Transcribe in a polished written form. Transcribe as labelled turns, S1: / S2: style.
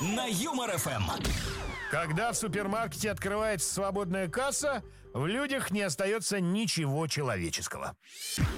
S1: на Юмор ФМ.
S2: Когда в супермаркете открывается свободная касса, в людях не остается ничего человеческого.